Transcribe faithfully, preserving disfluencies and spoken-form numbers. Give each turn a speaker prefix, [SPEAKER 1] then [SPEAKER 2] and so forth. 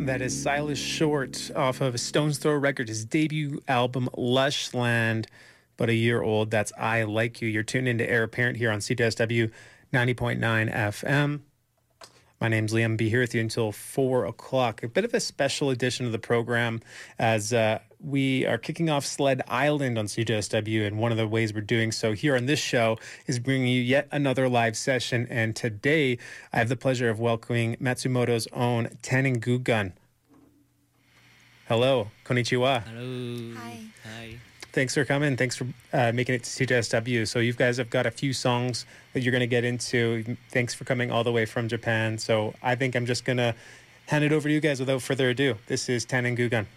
[SPEAKER 1] That is Silas Short off of Stone's Throw Records, his debut album, Lush Land, but a year old. That's I Like You. You're tuned into Heir Apparent here on C J S W ninety point nine F M. My name's Liam. I'll be here with you until four o'clock. A bit of a special edition of the program as uh, we are kicking off Sled Island on C J S W, and one of the ways we're doing so here on this show is bringing you yet another live session. And today, I have the pleasure of welcoming Matsumoto's own Tenin Gugun. Hello, konnichiwa.
[SPEAKER 2] Hello.
[SPEAKER 3] Hi.
[SPEAKER 2] Hi.
[SPEAKER 1] Thanks for coming. Thanks for uh, making it to C J S W. So you guys have got a few songs that you're going to get into. Thanks for coming all the way from Japan. So I think I'm just going to hand it over to you guys without further ado. This is Tenin Gugun.